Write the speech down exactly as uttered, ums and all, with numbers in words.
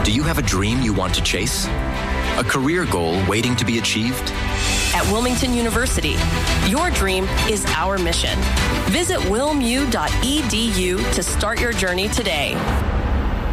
Do you have a dream you want to chase? A career goal waiting to be achieved? At Wilmington University, your dream is our mission. Visit wilmu dot e d u to start your journey today.